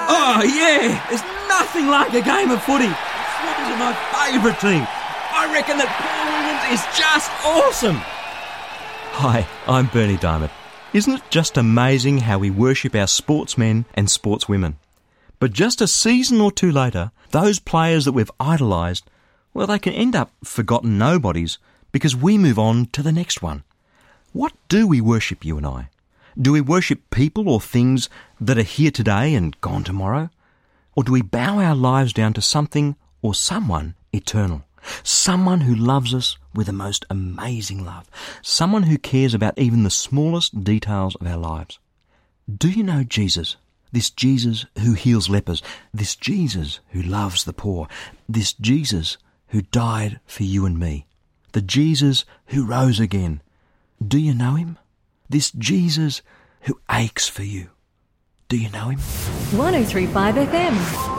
Oh, yeah! There's nothing like a game of footy. The Swans are my favourite team. I reckon that Paul Williams is just awesome. Hi, I'm Bernie Diamond. Isn't it just amazing how we worship our sportsmen and sportswomen? But just a season or two later, those players that we've idolised, well, they can end up forgotten nobodies because we move on to the next one. What do we worship, you and I? Do we worship people or things that are here today and gone tomorrow? Or do we bow our lives down to something or someone eternal? Someone who loves us with the most amazing love. Someone who cares about even the smallest details of our lives. Do you know Jesus? This Jesus who heals lepers. This Jesus who loves the poor. This Jesus who died for you and me. The Jesus who rose again. Do you know him? This Jesus who aches for you. Do you know him? 103.5 FM.